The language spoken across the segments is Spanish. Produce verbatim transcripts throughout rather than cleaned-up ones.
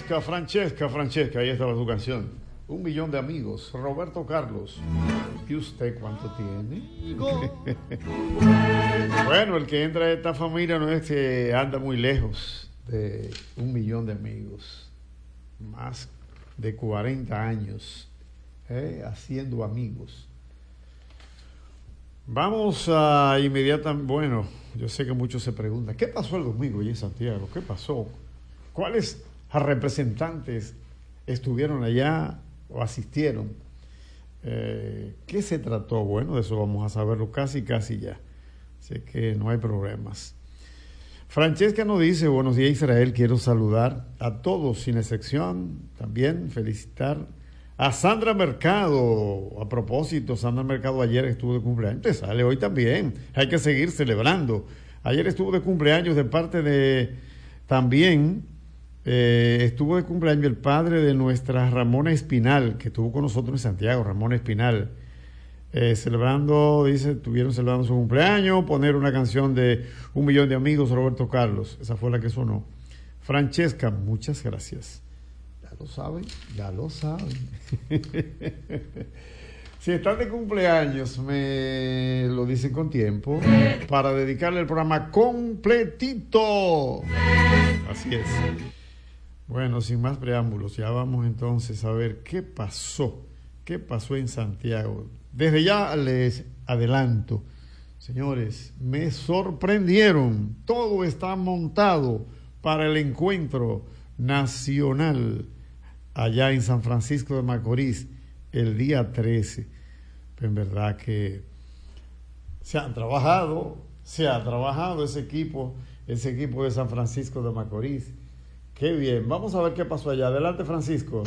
Francesca, Francesca, Francesca, ahí estaba tu canción. Un millón de amigos. Roberto Carlos. ¿Y usted cuánto tiene? Bueno, el que entra a esta familia no es que anda muy lejos de un millón de amigos. Más de cuarenta años ¿eh? haciendo amigos. Vamos a inmediatamente. Bueno, yo sé que muchos se preguntan, ¿qué pasó el domingo allí en Santiago? ¿Qué pasó? ¿Cuáles representantes estuvieron allá o asistieron? Eh, ¿Qué se trató? Bueno, de eso vamos a saberlo casi, casi ya. Así que no hay problemas. Francesca nos dice, buenos días Israel, quiero saludar a todos sin excepción, también felicitar a Sandra Mercado. A propósito, Sandra Mercado ayer estuvo de cumpleaños, te sale hoy también, hay que seguir celebrando. Ayer estuvo de cumpleaños de parte de, también eh, estuvo de cumpleaños el padre de nuestra Ramona Espinal, que estuvo con nosotros en Santiago, Ramona Espinal. Eh, celebrando, dice, estuvieron celebrando su cumpleaños, poner una canción de Un millón de amigos, Roberto Carlos, esa fue la que sonó. Francesca, muchas gracias. Ya lo saben, ya lo saben. Si están de cumpleaños, me lo dicen con tiempo, para dedicarle el programa completito. Así es. Bueno, sin más preámbulos, ya vamos entonces a ver qué pasó, qué pasó en Santiago. Desde ya les adelanto, señores, me sorprendieron. Todo está montado para el encuentro nacional allá en San Francisco de Macorís el día trece. Pero en verdad que se han trabajado, se ha trabajado ese equipo, ese equipo de San Francisco de Macorís. Qué bien. Vamos a ver qué pasó allá. Adelante, Francisco.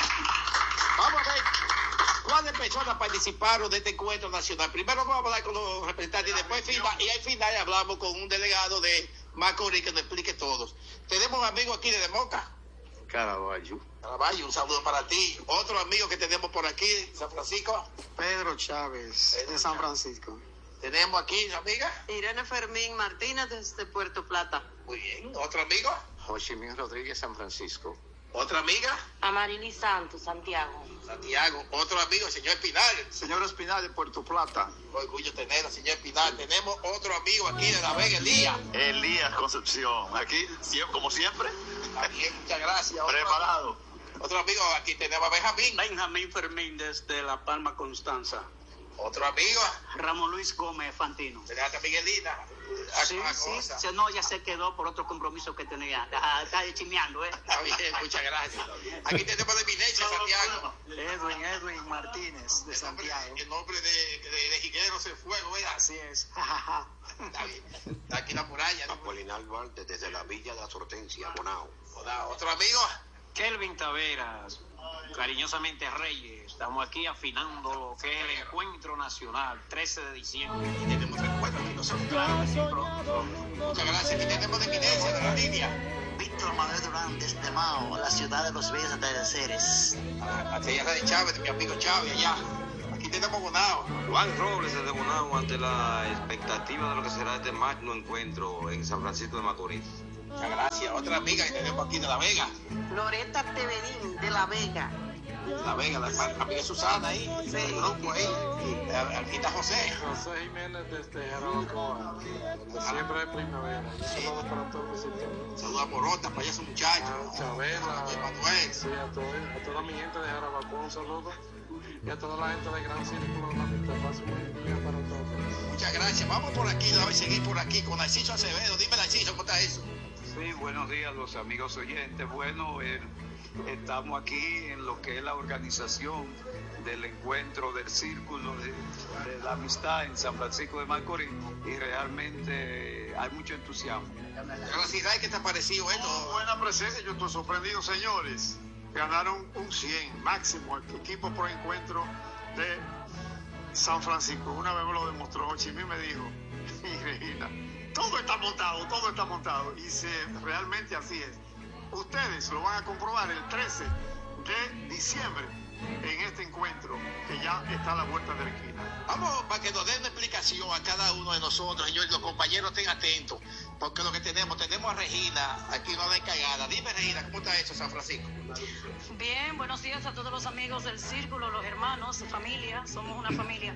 Personas participaron de este encuentro nacional. Primero vamos a hablar con los representantes y después final, y al final hablamos con un delegado de Macorís que nos explique todos. Tenemos un amigo aquí de Moca. Caraballo. Caraballo, un saludo para ti. Otro amigo que tenemos por aquí, San Francisco. Pedro Chávez, Pedro de San Francisco. Tenemos aquí, amiga. Irene Fermín Martínez desde Puerto Plata. Muy bien. Otro amigo. Josimín Rodríguez, San Francisco. Otra amiga. Amarili Santos, Santiago. Santiago. Otro amigo, el señor Espinal. Señor Espinal de Puerto Plata. Orgullo tenerlo, señor Espinal. Tenemos otro amigo aquí de La Vega, Elías. Elías Concepción. Aquí, como siempre. Está bien, muchas gracias. Preparado. Otro, otro amigo, aquí tenemos a Benjamín. Benjamín Fermín desde La Palma, Constanza. Otro amigo. Ramón Luis Gómez Fantino. Tenemos a Miguelina. Sí, sí, sí, no, ya se quedó por otro compromiso que tenía. Está chimeando, ¿eh? Está bien, muchas gracias. Aquí tenemos de Minecha, Santiago. Edwin, Edwin Martínez, de el nombre, Santiago. El nombre de, de, de Jigueros en Fuego, ¿verdad? Así es. Está bien. Está aquí la muralla, ¿no? Apolinar Duarte, desde la Villa de la Hortensia, Bonao. Otro amigo. Kelvin Taveras, cariñosamente Reyes. Estamos aquí afinando lo que es el encuentro nacional, trece de diciembre. Y tenemos encuentro aquí nosotros. Muchas gracias. Aquí tenemos de Eminencia, de la línea. Víctor Manuel Durán, desde Mao, la ciudad de los bellos atardeceres. La tierra de Chávez, de mi amigo Chávez, allá. Aquí tenemos Bonao. Juan Robles, desde Bonao, ante la expectativa de lo que será este magno encuentro en San Francisco de Macorís. Muchas gracias. Otra amiga que tenemos aquí de La Vega. Loreta Teverín, de La Vega. La Vega, la amiga Susana ahí, sí. El grupo ahí, aquí está José. José Jiménez desde Jarabacoa, siempre de primavera. Sí. Saludos para todos los sitios. Saludos a Morota, para allá esos muchachos. A Chabela, a Manuel. Sí, a, todo, a toda mi gente de Jarabacoa, un saludo. Y a toda la gente del Gran Círculo de la Amistad. Paso un buen día para todos. Muchas gracias. Vamos por aquí, a seguir por aquí con Narciso Acevedo. Dime, Narciso, ¿cómo está eso? Sí, buenos días los amigos oyentes. Bueno, eh, estamos aquí en lo que es la organización del encuentro del Círculo de, de la Amistad en San Francisco de Macorís y realmente eh, hay mucho entusiasmo. ¿Qué te ha parecido esto? Oh, buena presencia, yo estoy sorprendido, señores. Ganaron un cien máximo el equipo por encuentro de San Francisco. Una vez me lo demostró, Ho Chi Minh me dijo, y Regina, todo está montado, todo está montado. Y se, realmente así es. Ustedes lo van a comprobar el trece de diciembre en este encuentro que ya está a la vuelta de la esquina. Vamos para que nos den una explicación a cada uno de nosotros, señores, los compañeros estén atentos. porque lo que tenemos, tenemos a Regina, aquí una encargada. Dime, Regina, ¿cómo está eso San Francisco? Bien, buenos días a todos los amigos del círculo, los hermanos, familia, somos una familia.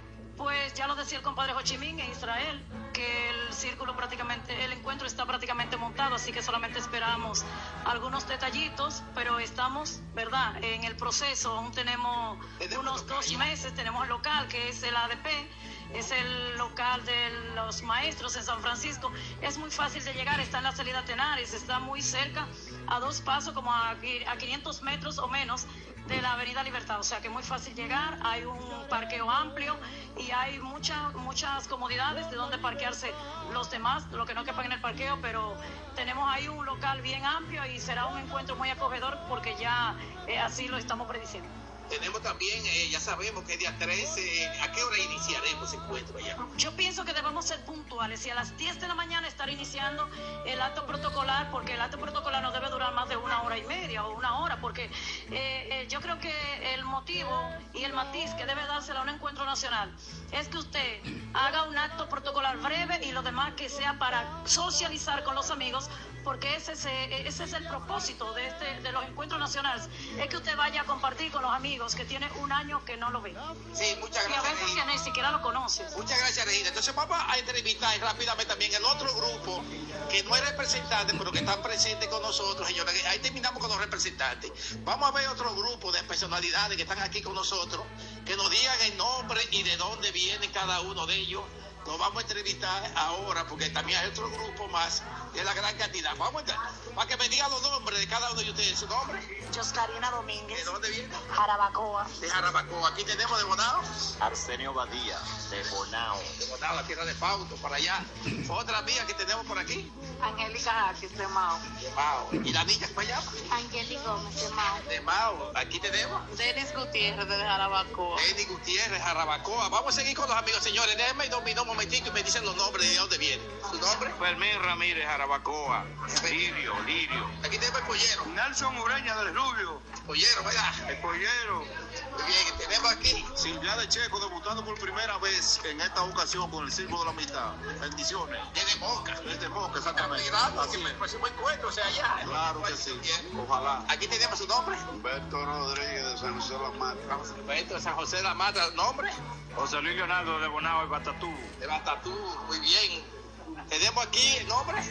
Pues ya lo decía el compadre Ho Chi Minh en Israel, que el círculo prácticamente, el encuentro está prácticamente montado, así que solamente esperamos algunos detallitos, pero estamos, ¿verdad?, en el proceso. Aún tenemos unos dos meses, tenemos el local, que es el A D P, es el local de los maestros en San Francisco. Es muy fácil de llegar, está en la salida Tenares, está muy cerca, a dos pasos, como a, a quinientos metros o menos de la Avenida Libertad, o sea que muy fácil llegar, hay un parqueo amplio y hay muchas muchas comodidades de donde parquearse los demás, lo que no quepan en el parqueo, pero tenemos ahí un local bien amplio y será un encuentro muy acogedor porque ya eh, así lo estamos prediciendo. Tenemos también, eh, ya sabemos que el día trece, ¿a qué hora iniciaremos el encuentro allá? Yo pienso que debemos ser puntuales y a las diez de la mañana estar iniciando el acto protocolar, porque el acto protocolar no debe durar más de una hora y media o una hora, porque eh, eh, yo creo que el motivo y el matiz que debe dársela a un encuentro nacional es que usted haga un acto protocolar breve y lo demás que sea para socializar con los amigos, porque ese es, ese es el propósito de, este, de los encuentros nacionales, es que usted vaya a compartir con los amigos que tiene un año que no lo ve. Sí, muchas gracias. Y a veces que ni siquiera lo conoces. Muchas gracias, Regina. Entonces vamos a entrevistar rápidamente también el otro grupo que no es representante, pero que están presentes con nosotros, señores. Ahí terminamos con los representantes. Vamos a ver otro grupo de personalidades que están aquí con nosotros, que nos digan el nombre y de dónde viene cada uno de ellos. Nos vamos a entrevistar ahora porque también hay otro grupo más de la gran cantidad. Vamos a entrar para que me digan los nombres de cada uno de ustedes. ¿Su nombre? Joscarina Domínguez. ¿De dónde viene? Jarabacoa. De Jarabacoa. Aquí tenemos de Bonao. Arsenio Badía, de Bonao. De Bonao, la tierra de Fausto, para allá. Otra amiga que tenemos por aquí. Angélica Jaques, de Mao. De Mao. ¿Y la niña para allá? Angélica Gómez, de Mao. De Mao. Aquí tenemos. Denis Gutiérrez, de Jarabacoa. Denis Gutiérrez, Jarabacoa. Vamos a seguir con los amigos, señores. Déjenme dominar un momentito y me dicen los nombres de dónde vienen. ¿Su nombre? Fermín Ramírez, Jarabacoa. Lirio, Lirio. Aquí tenemos el pollero. Nelson Ureña del Rubio. Pollero, ¿verdad? El pollero. Muy bien, tenemos aquí Silvia de Checo debutando por primera vez en esta ocasión con el Círculo de la Amistad. Bendiciones. Desde Moca. Desde Moca, exactamente. Gracias, que me próximo encuentro, o sea, allá. Claro que sí. Ojalá. Aquí tenemos su nombre. Humberto Rodríguez de San José de la Mata. Humberto de San José de la Mata. ¿Nombre? José Luis Leonardo de Bonao y Batatú. De Batatú, muy bien. Tenemos aquí el nombre.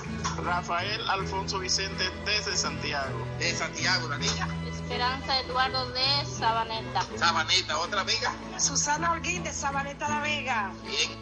Rafael Alfonso Vicente desde Santiago. De Santiago, la niña. Esperanza Eduardo de Sabaneta. Sabaneta, otra amiga. Susana Holguín de Sabaneta La Vega. Bien.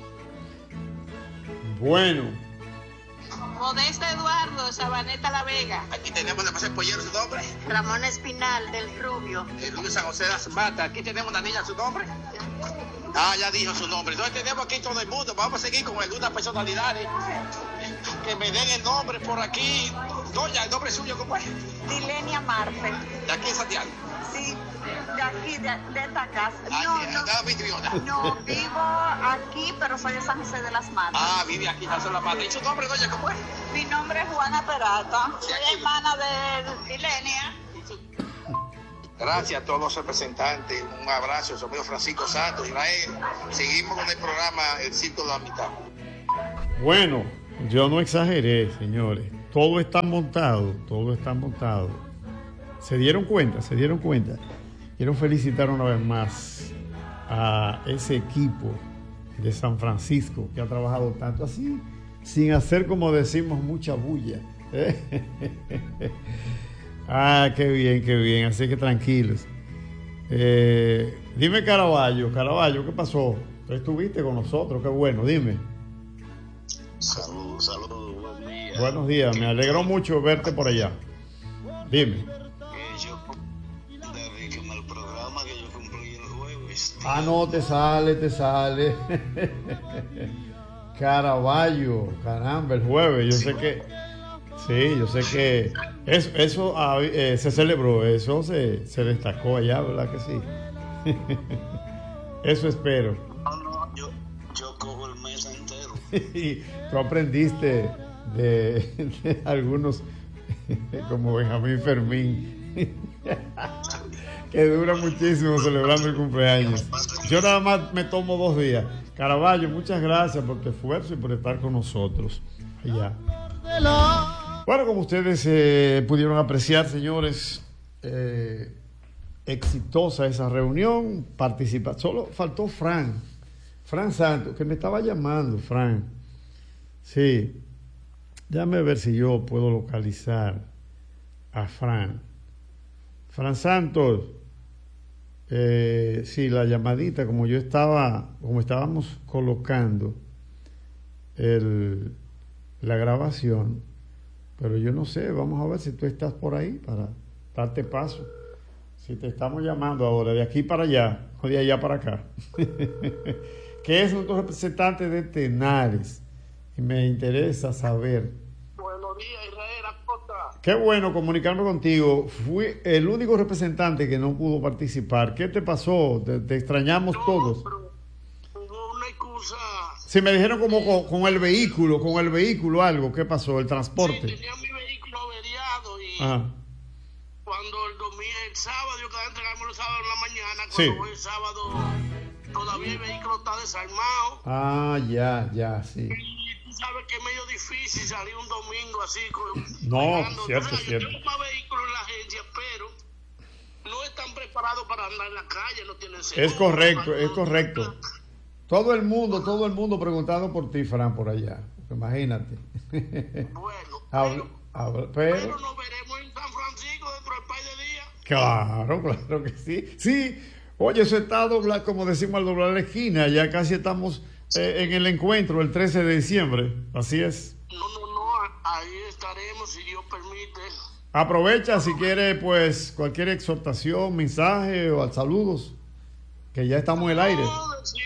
Bueno. Modesta Eduardo de Sabaneta La Vega. Aquí tenemos después el pollero, su nombre. Ramón Espinal del Rubio. El Rubio San José de las Matas. Aquí tenemos una niña, su nombre. Ah, ya dijo su nombre. Entonces tenemos aquí todo el mundo. Vamos a seguir con algunas personalidades que me den el nombre por aquí. Doña, ¿el nombre suyo cómo es? Dilenia Marte. ¿De aquí en Santiago? Sí, de aquí, de, de esta casa. Ah, no, sí, no, no, vivo aquí, pero soy de San José de las Matas. Ah, vive aquí en San José de las Matas. ¿Y su nombre, doña, cómo es? Mi nombre es Juana Peralta. Soy hermana de Dilenia. Gracias a todos los representantes. Un abrazo, su amigo Francisco Santos, Israel. Seguimos con el programa El Círculo de la Amistad. Bueno, yo no exageré, señores. Todo está montado, todo está montado. ¿Se dieron cuenta? ¿Se dieron cuenta? Quiero felicitar una vez más a ese equipo de San Francisco que ha trabajado tanto así, sin hacer, como decimos, mucha bulla. Ah, qué bien, qué bien. Así que tranquilos. Eh, dime, Caraballo, Caraballo, ¿qué pasó? Tú estuviste con nosotros, qué bueno, dime. Saludos, saludos, buen día. Buenos días, me alegró mucho verte por allá. Dime. Eh, yo, David, con el programa que yo cumplí el jueves. Ah, no, te sale, te sale. Caraballo, caramba, el jueves, yo sé que... Sí, yo sé que eso, eso eh, se celebró, eso se, se destacó allá, ¿verdad que sí? Eso espero. No, no, yo, yo cojo el mes entero. Y tú aprendiste de, de algunos, como Benjamín Fermín, que dura muchísimo celebrando el cumpleaños. Yo nada más me tomo dos días. Caraballo, muchas gracias por tu esfuerzo y por estar con nosotros. Ya. Bueno, como ustedes eh, pudieron apreciar, señores, eh, exitosa esa reunión, participa. Solo faltó Fran, Fran Santos, que me estaba llamando, Fran. Sí, déjame ver si yo puedo localizar a Fran. Fran Santos, eh, sí, la llamadita, como yo estaba, como estábamos colocando el, la grabación, pero yo no sé, vamos a ver si tú estás por ahí para darte paso. Si te estamos llamando ahora, de aquí para allá, o de allá para acá, que es nuestro representante de Tenares, y me interesa saber. Buenos días, Israel Acosta. Qué bueno comunicarme contigo. Fui el único representante que no pudo participar. ¿Qué te pasó? Te, te extrañamos no, todos. Pero hubo una excusa. Si me dijeron como con, con el vehículo, con el vehículo algo, ¿qué pasó? El transporte. Sí, tenía mi vehículo averiado y Ajá. cuando el domingo, el sábado, yo quedaba entregando el sábado en la mañana, cuando Sí. voy el sábado, todavía el vehículo está desarmado. Ah, ya, ya, sí. Y tú sabes que es medio difícil salir un domingo así. Con, No, pegando. cierto, Entonces, cierto. yo tengo más vehículos en la agencia, pero no están preparados para andar en la calle, no tienen seguro. Es correcto, es correcto. Todo el mundo, todo el mundo preguntando por ti, Fran, por allá. Imagínate. Bueno, Habla- habla- pero, pero nos veremos en San Francisco dentro del par de días. claro, claro que sí. Sí, oye, eso está doblado, como decimos al doblar la esquina, ya casi estamos eh, en el encuentro el trece de diciembre. Así es. No, no, no, ahí estaremos si Dios permite. Aprovecha si quiere, pues, cualquier exhortación, mensaje o saludos, que ya estamos en el aire. No, decirle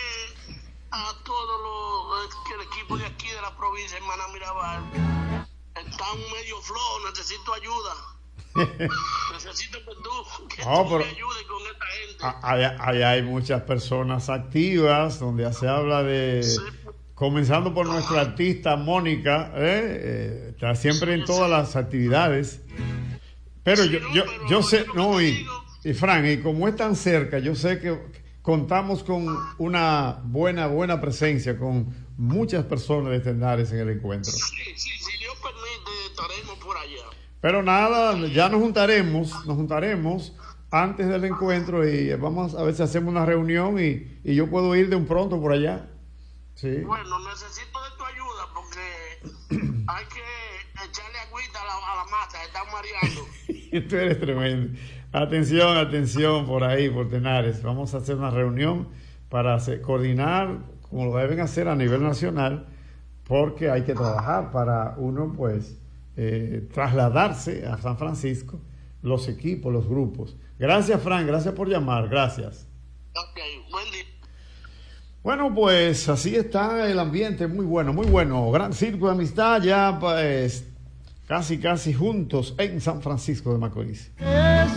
a todos los que el equipo de aquí de la provincia, hermana Mirabal, están medio flojos, necesito ayuda. Necesito que tú, que No, tú pero- me ayudes con esta gente. Ah, Allá, allá hay muchas personas activas, donde se habla de, comenzando por nuestra artista Mónica, ¿eh? Eh, está siempre en todas las actividades. Pero yo, yo, yo sé, no, y, y Fran, y como es tan cerca, yo sé que contamos con una buena, buena presencia, con muchas personas de Tenares en el encuentro. Sí, sí, si Dios permite, estaremos por allá. Pero nada, ya nos juntaremos, nos juntaremos antes del encuentro y vamos a ver si hacemos una reunión y, y yo puedo ir de un pronto por allá. Sí. Bueno, necesito de tu ayuda porque hay que echarle agüita a la, a la mata, están mareando. Tú eres tremendo. Atención, atención por ahí, por Tenares. Vamos a hacer una reunión para hacer- coordinar, como lo deben hacer a nivel nacional, porque hay que trabajar para uno, pues, eh, trasladarse a San Francisco, los equipos, los grupos. Gracias, Fran, gracias por llamar, gracias. Ok, buen día. Bueno, pues así está el ambiente, muy bueno, muy bueno. Gran círculo de amistad ya, pues, casi, casi juntos en San Francisco de Macorís.